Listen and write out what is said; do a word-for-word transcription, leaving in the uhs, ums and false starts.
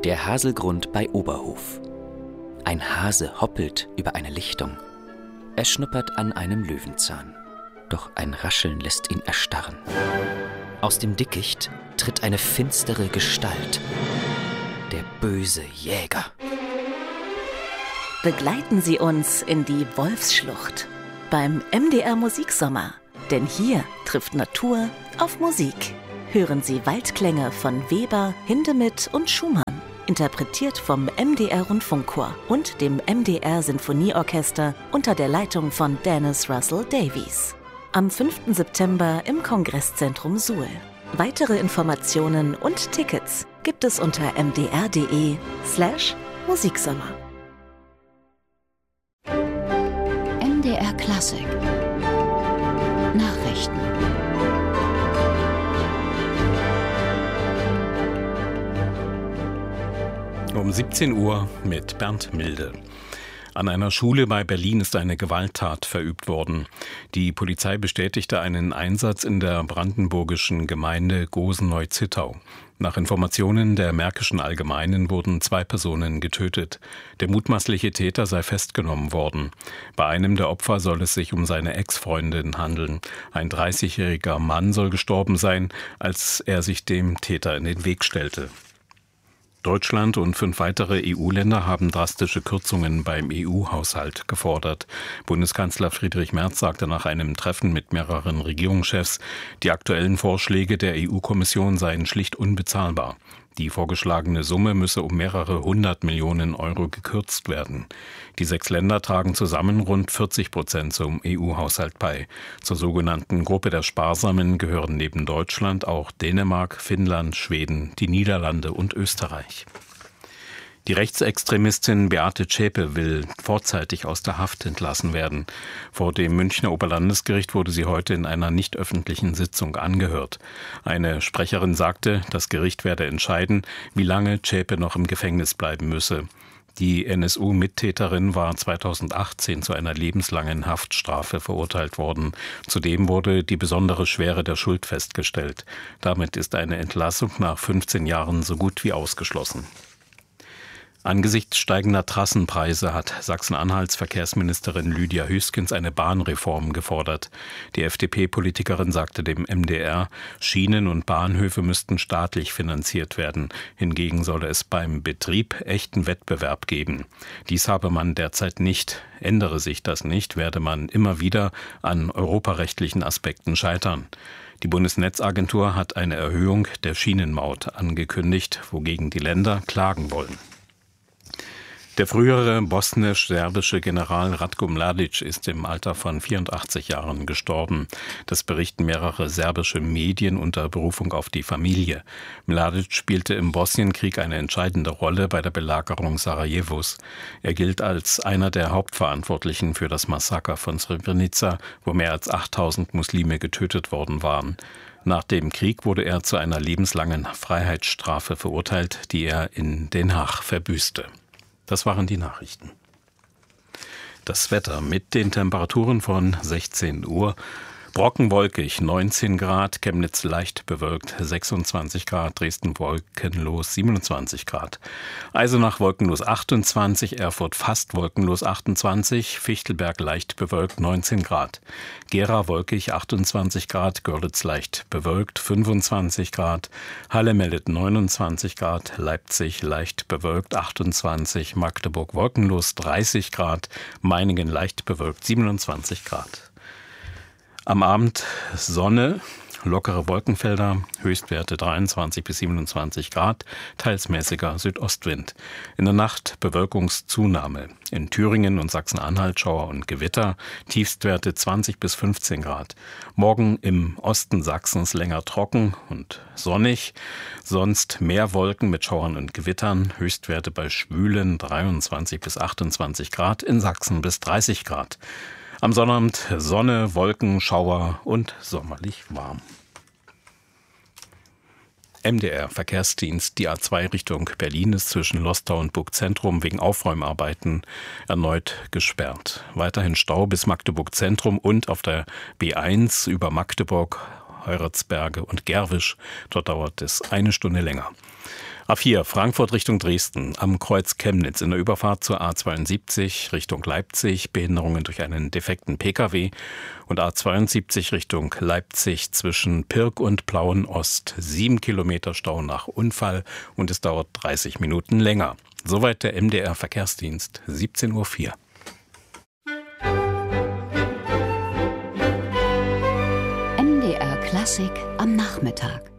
Der Haselgrund bei Oberhof. Ein Hase hoppelt über eine Lichtung. Er schnuppert an einem Löwenzahn. Doch ein Rascheln lässt ihn erstarren. Aus dem Dickicht tritt eine finstere Gestalt. Der böse Jäger. Begleiten Sie uns in die Wolfsschlucht beim M D R Musiksommer. Denn hier trifft Natur auf Musik. Hören Sie Waldklänge von Weber, Hindemith und Schumann. Interpretiert vom M D R Rundfunkchor und dem M D R Sinfonieorchester unter der Leitung von Dennis Russell Davies. Am fünften September im Kongresszentrum Suhl. Weitere Informationen und Tickets gibt es unter mdr.de slash Musiksommer. M D R Klassik. Nachrichten. Um siebzehn Uhr mit Bernd Milde. An einer Schule bei Berlin ist eine Gewalttat verübt worden. Die Polizei bestätigte einen Einsatz in der brandenburgischen Gemeinde Gosen-Neu-Zittau. Nach Informationen der Märkischen Allgemeinen wurden zwei Personen getötet. Der mutmaßliche Täter sei festgenommen worden. Bei einem der Opfer soll es sich um seine Ex-Freundin handeln. Ein dreißigjähriger Mann soll gestorben sein, als er sich dem Täter in den Weg stellte. Deutschland und fünf weitere E U-Länder haben drastische Kürzungen beim E U-Haushalt gefordert. Bundeskanzler Friedrich Merz sagte nach einem Treffen mit mehreren Regierungschefs, die aktuellen Vorschläge der E U-Kommission seien schlicht unbezahlbar. Die vorgeschlagene Summe müsse um mehrere hundert Millionen Euro gekürzt werden. Die sechs Länder tragen zusammen rund vierzig Prozent zum E U-Haushalt bei. Zur sogenannten Gruppe der Sparsamen gehören neben Deutschland auch Dänemark, Finnland, Schweden, die Niederlande und Österreich. Die Rechtsextremistin Beate Zschäpe will vorzeitig aus der Haft entlassen werden. Vor dem Münchner Oberlandesgericht wurde sie heute in einer nicht öffentlichen Sitzung angehört. Eine Sprecherin sagte, das Gericht werde entscheiden, wie lange Zschäpe noch im Gefängnis bleiben müsse. Die N S U-Mittäterin war zweitausendachtzehn zu einer lebenslangen Haftstrafe verurteilt worden. Zudem wurde die besondere Schwere der Schuld festgestellt. Damit ist eine Entlassung nach fünfzehn Jahren so gut wie ausgeschlossen. Angesichts steigender Trassenpreise hat Sachsen-Anhalts Verkehrsministerin Lydia Hüskens eine Bahnreform gefordert. Die F D P-Politikerin sagte dem M D R, Schienen und Bahnhöfe müssten staatlich finanziert werden. Hingegen solle es beim Betrieb echten Wettbewerb geben. Dies habe man derzeit nicht. Ändere sich das nicht, werde man immer wieder an europarechtlichen Aspekten scheitern. Die Bundesnetzagentur hat eine Erhöhung der Schienenmaut angekündigt, wogegen die Länder klagen wollen. Der frühere bosnisch-serbische General Ratko Mladic ist im Alter von vierundachtzig Jahren gestorben. Das berichten mehrere serbische Medien unter Berufung auf die Familie. Mladic spielte im Bosnienkrieg eine entscheidende Rolle bei der Belagerung Sarajevos. Er gilt als einer der Hauptverantwortlichen für das Massaker von Srebrenica, wo mehr als achttausend Muslime getötet worden waren. Nach dem Krieg wurde er zu einer lebenslangen Freiheitsstrafe verurteilt, die er in Den Haag verbüßte. Das waren die Nachrichten. Das Wetter mit den Temperaturen von sechzehn Uhr. Brockenwolkig, neunzehn Grad, Chemnitz leicht bewölkt, sechsundzwanzig Grad, Dresden wolkenlos, siebenundzwanzig Grad. Eisenach wolkenlos, achtundzwanzig, Erfurt fast wolkenlos, achtundzwanzig, Fichtelberg leicht bewölkt, neunzehn Grad. Gera wolkig, achtundzwanzig Grad, Görlitz leicht bewölkt, fünfundzwanzig Grad. Halle meldet neunundzwanzig Grad, Leipzig leicht bewölkt, achtundzwanzig, Magdeburg wolkenlos, dreißig Grad, Meiningen leicht bewölkt, siebenundzwanzig Grad. Am Abend Sonne, lockere Wolkenfelder, Höchstwerte dreiundzwanzig bis siebenundzwanzig Grad, teils mäßiger Südostwind. In der Nacht Bewölkungszunahme. In Thüringen und Sachsen-Anhalt Schauer und Gewitter, Tiefstwerte zwanzig bis fünfzehn Grad. Morgen im Osten Sachsens länger trocken und sonnig, sonst mehr Wolken mit Schauern und Gewittern, Höchstwerte bei schwülen dreiundzwanzig bis achtundzwanzig Grad, in Sachsen bis dreißig Grad. Am Sonnabend Sonne, Wolken, Schauer und sommerlich warm. M D R Verkehrsdienst. Die A zwei Richtung Berlin ist zwischen Lostau und Burgzentrum wegen Aufräumarbeiten erneut gesperrt. Weiterhin Stau bis Magdeburg Zentrum und auf der B eins über Magdeburg, Heuritzberge und Gerwisch. Dort dauert es eine Stunde länger. A vier Frankfurt Richtung Dresden am Kreuz Chemnitz in der Überfahrt zur A zweiundsiebzig Richtung Leipzig Behinderungen durch einen defekten Pkw und A zweiundsiebzig Richtung Leipzig zwischen Pirk und Plauen-Ost sieben Kilometer Stau nach Unfall und es dauert dreißig Minuten länger. Soweit der M D R Verkehrsdienst, siebzehn Uhr vier. M D R Klassik am Nachmittag.